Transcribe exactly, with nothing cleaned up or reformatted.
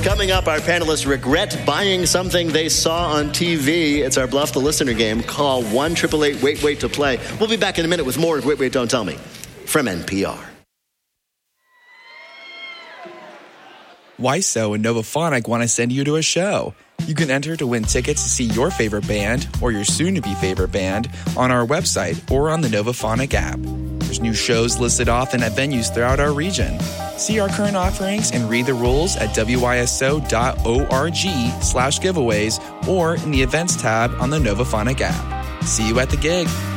Coming up, our panelists regret buying something they saw on T V. It's our Bluff the Listener game. Call one eight eight eight wait wait to play. We'll be back in a minute with more of Wait, Wait, Don't Tell Me from N P R. W I S O and Novaphonic want to send you to a show. You can enter to win tickets to see your favorite band or your soon-to-be favorite band on our website or on the Novaphonic app. There's new shows listed often at venues throughout our region. See our current offerings and read the rules at W I S O dot org slash giveaways or in the events tab on the Novaphonic app. See you at the gig.